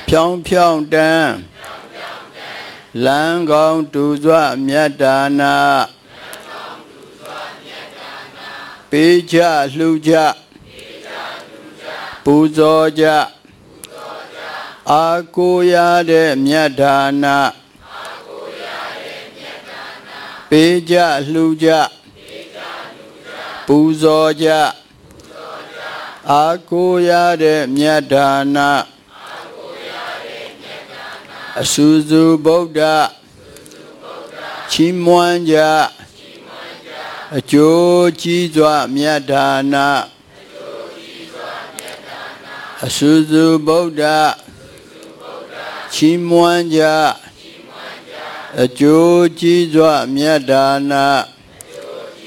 ဖြောင်းဖြောင်းတန်းလမ်းကောင်းတူစွာမြတ်ဒါနာပေးကြလှူကြပူဇော်ကြအာကိုရတဲ့မြတ်ဒါနာပေးကြလှူကြပူဇော်ကြအာကိုရတဲ့မြတ်ဒါနာအဆူဆူဗုဒ္ဓချီးမွမ်းကြအကျိုးကြီးစွာမြတ်ဒါနာအဆူဆူဗုဒ္ဓချီးမွမ်းကြအကျိုးကြီးစွာမြတ်ဒါနာ